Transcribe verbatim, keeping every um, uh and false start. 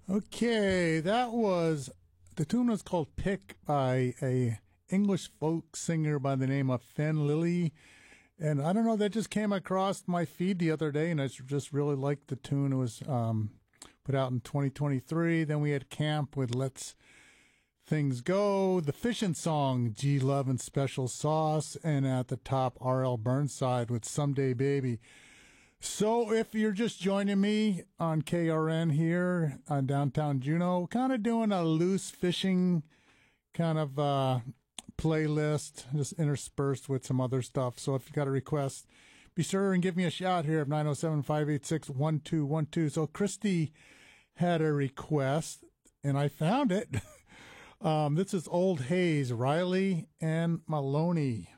Okay, that was the tune was called "Pick" by a English folk singer by the name of Fen Lilly, and I don't know, that just came across my feed the other day, and I just really liked the tune. It was um, put out in twenty twenty-three. Then we had Camp with "Let's Things Go," the Fishing Song, G Love and Special Sauce, and at the top R L Burnside with "Someday Baby." So if you're just joining me on K R N here on downtown Juneau, kind of doing a loose fishing kind of uh, playlist, just interspersed with some other stuff. So if you got a request, be sure and give me a shout here at nine oh seven, five eight six, one two one two. So Christy had a request, and I found it. um, this is Old Hayes, Riley and Maloney.